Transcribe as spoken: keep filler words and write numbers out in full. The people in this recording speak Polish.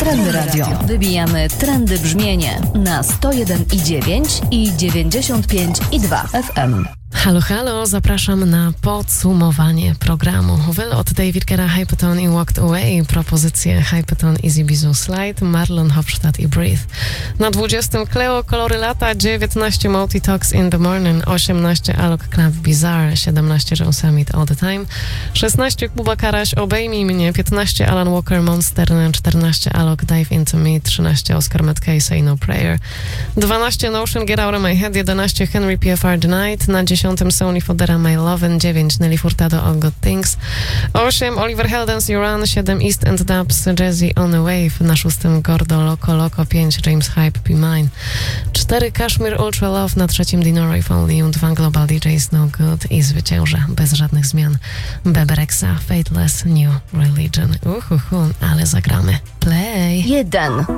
Trendy Radio. Wybijamy trendy brzmienie na sto jeden i dziewięć i dziewięćdziesiąt pięć i dwa F M. Halo, halo, zapraszam na podsumowanie programu. Wylot David Guetta, Hypetone i Walked Away, propozycje Hypetone, Easy Bizu Slide, Marlon Hofstadt i Breathe. Na dwudziestym Cleo, Kolory Lata, dziewiętnaście Multi Talks in the Morning, osiemnaście Alok Club Bizarre, siedemnaście Joe Summit All the Time, szesnaście Kuba Karaś, Obejmij mnie, piętnaście Alan Walker Monster, czternaście Alok Dive Into Me, trzynaście Oscar Metcalfe Say No Prayer, dwanaście Notion Get Out of My Head, jedenaście Henry P F R The Night, na dziesiątym Sony Fodera My Lovin', dziewięć Nelly Furtado All Good Things, osiem Oliver Heldens You Run, siedem East End Dubs Jazzy On a Wave, na szóstym Gordo Loco Loco, pięć James Hype Be Mine, cztery Kashmir Ultra Love, na trzecim Dinoro If Only, dwa Global D Js No Good i zwycięża bez żadnych zmian Bebe Rexha Fateless New Religion. Uhuhu, ale zagramy. Play. jeden.